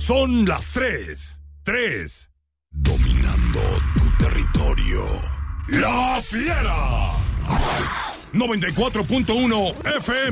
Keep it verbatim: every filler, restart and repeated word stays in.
Son las tres. Tres. Dominando tu territorio. La Fiera. noventa y cuatro punto uno F M.